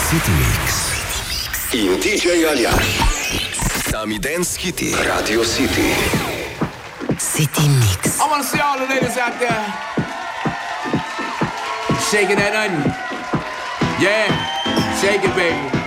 City Mix. In DJ Aljaž. Sami dance hiti. Radio City. City Mix. I want to see all the ladies out there shaking that onion. Yeah, shake it, baby.